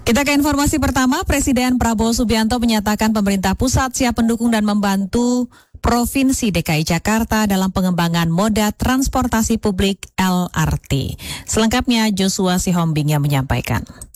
Kita ke informasi pertama, Presiden Prabowo Subianto menyatakan pemerintah pusat siap mendukung dan membantu Provinsi DKI Jakarta dalam pengembangan moda transportasi publik LRT. Selengkapnya Joshua Sihombing yang menyampaikan.